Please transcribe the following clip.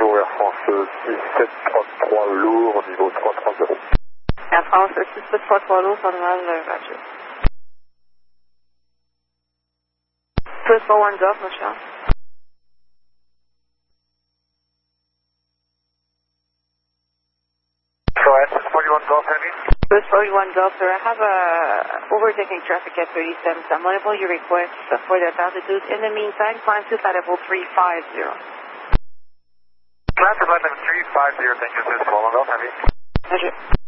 bonjour, Air France 6733 lourd, niveau 330. Air France 6733 lourd, terminal Roger. Swiss 41 Golf, Michelle. So, SS 41 Golf Heavy? Swiss 41 Golf, sir. I have overtaking traffic at 37, so I'm going to pull your request for that altitude. In the meantime, climb to flight level 350. Climb to flight level 350, thank you, Swiss 41 Golf Heavy. Roger.